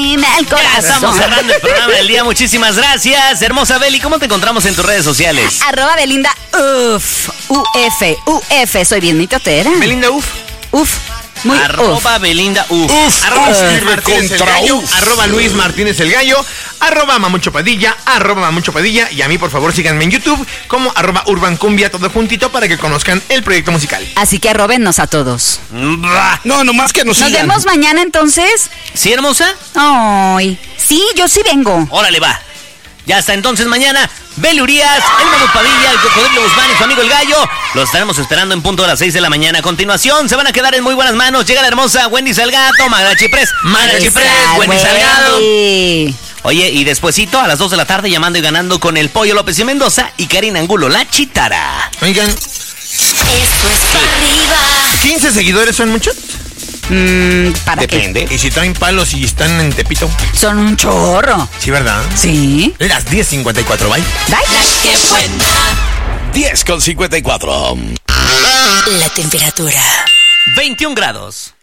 en el corazón. Ya estamos cerrando el programa del día. Muchísimas gracias. Hermosa Beli, ¿cómo te encontramos en tus redes sociales? @Belinda Uf. UF. Soy bien mitotera. Belinda Uf. Uf. Muy @Belinda Uf. Luis Martínez el Gallo, @Mamucho Padilla, y a mí por favor síganme en YouTube como @Urbancumbia, todo juntito para que conozcan el proyecto musical. Así que arróbennos a todos. No, nomás que nos sigan. Nos vemos mañana entonces. ¿Sí, hermosa? Ay, sí, yo sí vengo. Órale, va. Ya hasta entonces mañana, Beli Urias, el Mamut Padilla, el Cocodrilo Guzmán y su amigo el Gallo. Los estaremos esperando en punto de las 6 de la mañana. A continuación, se van a quedar en muy buenas manos. Llega la hermosa Wendy Salgado, Magda Chiprés, Wendy Salgado. Oye, y despuesito, a las 2 de la tarde, llamando y ganando con el Pollo López y Mendoza y Karina Angulo, la Chitara. Oigan, Esto es para arriba. 15 seguidores son muchos. ¿Para Depende. qué? Y si traen palos y están en Tepito. Son un chorro. Sí, ¿verdad? Sí. Las 10:54, bye. Bye. La que buena. 10:54. La temperatura. 21 grados.